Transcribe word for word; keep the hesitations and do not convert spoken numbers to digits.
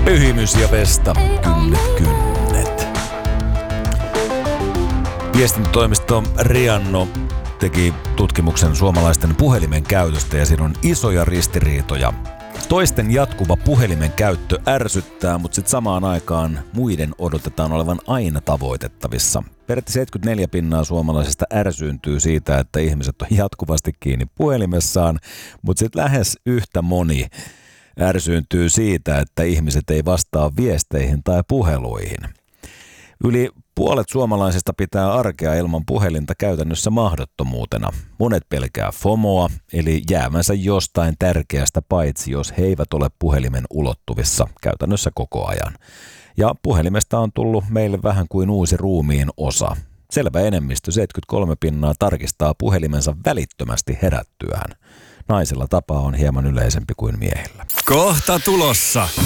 Pyhimys ja Vesta, kynnet kynnet. Viestintätoimisto Rianno teki tutkimuksen suomalaisten puhelimen käytöstä ja siinä on isoja ristiriitoja. Toisten jatkuva puhelimen käyttö ärsyttää, mutta sitten samaan aikaan muiden odotetaan olevan aina tavoitettavissa. Peräti seitsemänkymmentäneljä pinnaa suomalaisista ärsyyntyy siitä, että ihmiset on jatkuvasti kiinni puhelimessaan, mutta sitten lähes yhtä moni ärsyyntyy siitä, että ihmiset ei vastaa viesteihin tai puheluihin. Yli puolet suomalaisista pitää arkea ilman puhelinta käytännössä mahdottomuutena. Monet pelkää FOMOa, eli jäämänsä jostain tärkeästä paitsi, jos he eivät ole puhelimen ulottuvissa käytännössä koko ajan. Ja puhelimesta on tullut meille vähän kuin uusi ruumiin osa. Selvä enemmistö, seitsemänkymmentäkolme pinnaa, tarkistaa puhelimensa välittömästi herättyään. Naisilla tapa on hieman yleisempi kuin miehillä. Kohta tulossa.